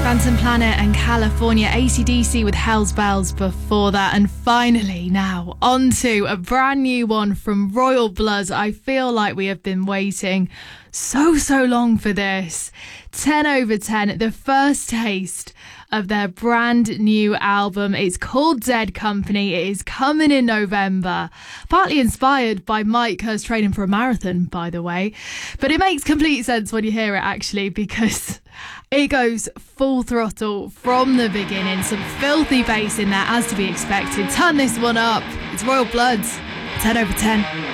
Phantom Planet and California, AC/DC with Hell's Bells before that, and finally now onto a brand new one from Royal Blood. I feel like we have been waiting so long for this. 10 over 10, the first taste of their brand new album. It's called Dead Company. It is coming in November. Partly inspired by Mike Hurst training for a marathon, by the way. But it makes complete sense when you hear it, actually, because it goes full throttle from the beginning. Some filthy bass in there, as to be expected. Turn this one up. It's Royal Bloods. 10 over 10.